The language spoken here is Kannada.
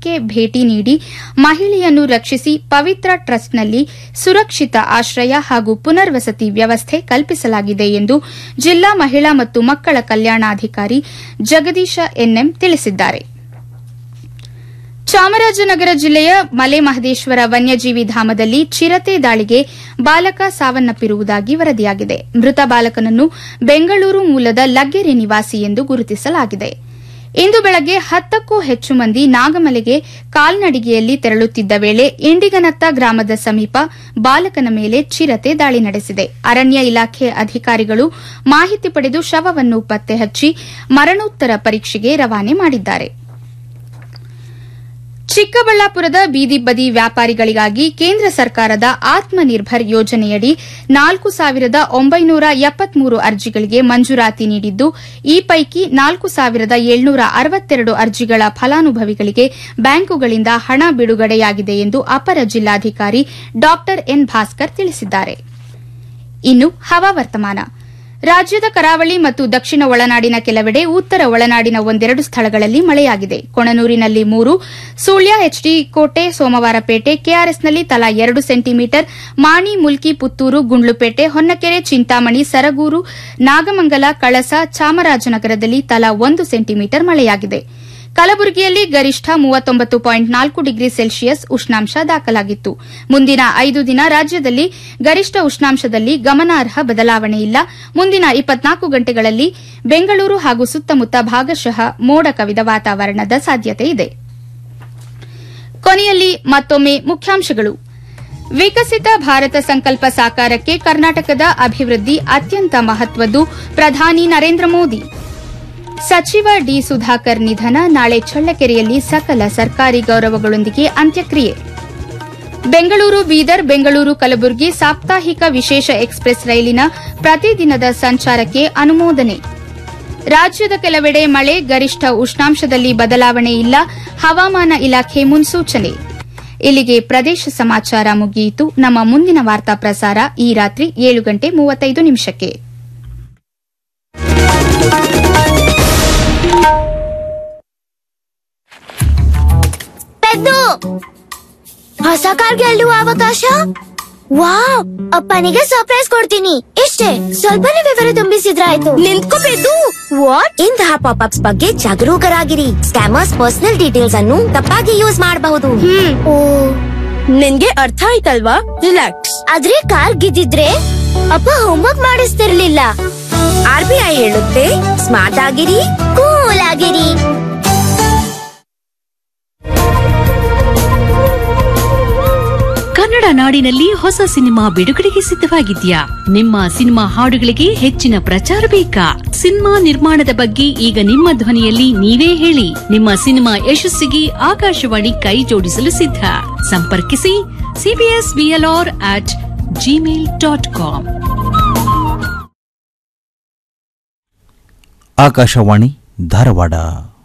ಸ್ಥಳಕ್ಕೆ ಭೇಟಿ ನೀಡಿ ಮಹಿಳೆಯನ್ನು ರಕ್ಷಿಸಿ ಪವಿತ್ರ ಟ್ರಸ್ಟ್ನಲ್ಲಿ ಸುರಕ್ಷಿತ ಆಶ್ರಯ ಹಾಗೂ ಪುನರ್ವಸತಿ ವ್ಯವಸ್ಥೆ ಕಲ್ಪಿಸಲಾಗಿದೆ ಎಂದು ಜಿಲ್ಲಾ ಮಹಿಳಾ ಮತ್ತು ಮಕ್ಕಳ ಕಲ್ಯಾಣಾಧಿಕಾರಿ ಜಗದೀಶ ಎನ್ಎಂ ತಿಳಿಸಿದ್ದಾರೆ. ಚಾಮರಾಜನಗರ ಜಿಲ್ಲೆಯ ಮಲೆಮಹದೇಶ್ವರ ವನ್ಯಜೀವಿ ಧಾಮದಲ್ಲಿ ಚಿರತೆ ದಾಳಿಗೆ ಬಾಲಕ ಸಾವನ್ನಪ್ಪಿರುವುದಾಗಿ ವರದಿಯಾಗಿದೆ. ಮೃತ ಬಾಲಕನನ್ನು ಬೆಂಗಳೂರು ಮೂಲದ ಲಗ್ಗೆರೆ ನಿವಾಸಿ ಎಂದು ಗುರುತಿಸಲಾಗಿದೆ. ಇಂದು ಬೆಳಗ್ಗೆ 10ಕ್ಕೂ ಹೆಚ್ಚು ಮಂದಿ ನಾಗಮಲೆಗೆ ಕಾಲ್ನಡಿಗೆಯಲ್ಲಿ ತೆರಳುತ್ತಿದ್ದ ವೇಳೆ ಇಂಡಿಗನತ್ತ ಗ್ರಾಮದ ಸಮೀಪ ಬಾಲಕನ ಮೇಲೆ ಚಿರತೆ ದಾಳಿ ನಡೆಸಿದೆ. ಅರಣ್ಯ ಇಲಾಖೆ ಅಧಿಕಾರಿಗಳು ಮಾಹಿತಿ ಪಡೆದು ಶವವನ್ನು ಪತ್ತೆ ಹಚ್ಚಿ ಮರಣೋತ್ತರ ಪರೀಕ್ಷೆಗೆ ರವಾನೆ ಮಾಡಿದ್ದಾರೆ. ಚಿಕ್ಕಬಳ್ಳಾಪುರದ ಬೀದಿ ಬದಿ ವ್ಯಾಪಾರಿಗಳಿಗಾಗಿ ಕೇಂದ್ರ ಸರ್ಕಾರದ ಆತ್ಮನಿರ್ಭರ್ ಯೋಜನೆಯಡಿ 4,973 ಅರ್ಜಿಗಳಿಗೆ ಮಂಜೂರಾತಿ ನೀಡಿದ್ದು, ಈ ಪೈಕಿ 4,762 ಅರ್ಜಿಗಳ ಫಲಾನುಭವಿಗಳಿಗೆ ಬ್ಯಾಂಕುಗಳಿಂದ ಹಣ ಬಿಡುಗಡೆಯಾಗಿದೆ ಎಂದು ಅಪರ ಜಿಲ್ಲಾಧಿಕಾರಿ ಡಾ ಎನ್ ಭಾಸ್ಕರ್ ತಿಳಿಸಿದ್ದಾರೆ. ಇನ್ನು ಹವಾವರ್ತಮಾನ. ರಾಜ್ಯದ ಕರಾವಳಿ ಮತ್ತು ದಕ್ಷಿಣ ಒಳನಾಡಿನ ಕೆಲವೆಡೆ, ಉತ್ತರ ಒಳನಾಡಿನ ಒಂದೆರಡು ಸ್ಥಳಗಳಲ್ಲಿ ಮಳೆಯಾಗಿದೆ. ಕೊಣನೂರಿನಲ್ಲಿ 3, ಸುಳ್ಯ, ಎಚ್ಡಿ ಕೋಟೆ, ಸೋಮವಾರಪೇಟೆ, ಕೆಆರ್ಎಸ್ನಲ್ಲಿ ತಲಾ 2 ಸೆಂಟಿಮೀಟರ್, ಮಾಣಿ, ಮುಲ್ಕಿ, ಪುತ್ತೂರು, ಗುಂಡ್ಲುಪೇಟೆ, ಹೊನ್ನಕೆರೆ, ಚಿಂತಾಮಣಿ, ಸರಗೂರು, ನಾಗಮಂಗಲ, ಕಳಸ, ಚಾಮರಾಜನಗರದಲ್ಲಿ ತಲಾ 1 ಸೆಂಟಿಮೀಟರ್ ಮಳೆಯಾಗಿದೆ. ಕಲಬುರಗಿಯಲ್ಲಿ ಗರಿಷ್ಠ 39.4 ಡಿಗ್ರಿ ಸೆಲ್ಸಿಯಸ್ ಉಷ್ಣಾಂಶ ದಾಖಲಾಗಿತ್ತು. ಮುಂದಿನ 5 ದಿನ ರಾಜ್ಯದಲ್ಲಿ ಗರಿಷ್ಠ ಉಷ್ಣಾಂಶದಲ್ಲಿ ಗಮನಾರ್ಹ ಬದಲಾವಣೆ ಇಲ್ಲ. ಮುಂದಿನ 24 ಗಂಟೆಗಳಲ್ಲಿ ಬೆಂಗಳೂರು ಹಾಗೂ ಸುತ್ತಮುತ್ತ ಭಾಗಶಃ ಮೋಡ ಕವಿದ ವಾತಾವರಣದ ಸಾಧ್ಯತೆ ಇದೆ. ಕೊನೆಯಲ್ಲಿ ಮತ್ತೊಮ್ಮೆ ಮುಖ್ಯಾಂಶಗಳು. ವಿಕಸಿತ ಭಾರತ ಸಂಕಲ್ಪ ಸಾಕಾರಕ್ಕೆ ಕರ್ನಾಟಕದ ಅಭಿವೃದ್ಧಿ ಅತ್ಯಂತ ಮಹತ್ವದ್ದು, ಪ್ರಧಾನಿ ನರೇಂದ್ರ ಮೋದಿ. ಸಚಿವ ಡಿ ಸುಧಾಕರ್ ನಿಧನ, ನಾಳೆ ಚಳ್ಳಕೆರೆಯಲ್ಲಿ ಸಕಲ ಸರ್ಕಾರಿ ಗೌರವಗಳೊಂದಿಗೆ ಅಂತ್ಯಕ್ರಿಯೆ. ಬೆಂಗಳೂರು ಬೀದರ್, ಬೆಂಗಳೂರು ಕಲಬುರಗಿ ಸಾಪ್ತಾಹಿಕ ವಿಶೇಷ ಎಕ್ಸ್ಪ್ರೆಸ್ ರೈಲಿನ ಪ್ರತಿದಿನದ ಸಂಚಾರಕ್ಕೆ ಅನುಮೋದನೆ. ರಾಜ್ಯದ ಕೆಲವೆಡೆ ಮಳೆ, ಗರಿಷ್ಠ ಉಷ್ಣಾಂಶದಲ್ಲಿ ಬದಲಾವಣೆ ಇಲ್ಲ, ಹವಾಮಾನ ಇಲಾಖೆ ಮುನ್ಸೂಚನೆ. ಇಲ್ಲಿಗೆ ಪ್ರದೇಶ ಸಮಾಚಾರ ಮುಗಿಯಿತು. ನಮ್ಮ ಮುಂದಿನ ವಾರ್ತಾ ಪ್ರಸಾರ ಈ ರಾತ್ರಿ 7:35. ಹೊಸ ಕಾರ್ ಗೆಲ್ಲುವ ಅವಕಾಶ. ವಾವ್, ಅಪ್ಪನಿಗೆ ಸರ್ಪ್ರೈಸ್ ಕೊಡ್ತೀನಿ. ಇಷ್ಟೇ, ಸ್ವಲ್ಪನೇ ವಿವರ ತುಂಬಿಸಿದ್ರಾಯ್ತು. ನಿಂತ್ಕೋಬೇಕು. ವಾಟ್? ಇಂತಹ ಪಾಪ್ಅಪ್ಸ್ ಬಗ್ಗೆ ಜಾಗರೂಕರಾಗಿರಿ. ಸ್ಕ್ಯಾಮರ್ಸ್ ಪರ್ಸನಲ್ ಡೀಟೇಲ್ಸ್ ಅನ್ನು ತಪ್ಪಾಗಿ ಯೂಸ್ ಮಾಡಬಹುದು. ನಿನ್ಗೆ ಅರ್ಥ ಆಯ್ತಲ್ವಾ? ರಿಲ್ಯಾಕ್ಸ್. ಆದ್ರೆ ಕಾರ್ ಗಿದ್ದಿದ್ರೆ ಅಪ್ಪ ಹೋಮ್ವರ್ಕ್ ಮಾಡಿಸ್ತಿರ್ಲಿಲ್ಲ. RBI ಹೇಳುತ್ತೆ, ಸ್ಮಾರ್ಟ್ ಆಗಿರಿ, ಕೂಲ್ ಆಗಿರಿ. ಕನ್ನಡ ನಾಡಿನಲ್ಲಿ ಹೊಸ ಸಿನಿಮಾ ಬಿಡುಗಡೆಗೆ ಸಿದ್ಧವಾಗಿದ್ಯಾ? ನಿಮ್ಮ ಸಿನಿಮಾ ಹಾಡುಗಳಿಗೆ ಹೆಚ್ಚಿನ ಪ್ರಚಾರ ಬೇಕಾ? ಸಿನಿಮಾ ನಿರ್ಮಾಣದ ಬಗ್ಗೆ ಈಗ ನಿಮ್ಮ ಧ್ವನಿಯಲ್ಲಿ ನೀವೇ ಹೇಳಿ. ನಿಮ್ಮ ಸಿನಿಮಾ ಯಶಸ್ಸಿಗೆ ಆಕಾಶವಾಣಿ ಕೈ ಜೋಡಿಸಲು ಸಿದ್ಧ. ಸಂಪರ್ಕಿಸಿ cbsvlr@gmail.com. ಆಕಾಶವಾಣಿ ಧಾರವಾಡ.